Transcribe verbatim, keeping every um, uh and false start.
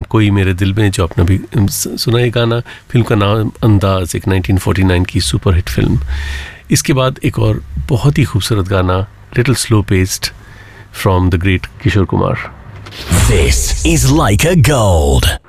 कोई मेरे दिल में, जो आपने भी सुना ये गाना। फिल्म का नाम अंदाज, एक नाइनटीन फोर्टी नाइन की सुपरहिट फिल्म। इसके बाद एक और बहुत ही खूबसूरत गाना, little slow paced, from the great Kishore Kumar. This is Leica Gold.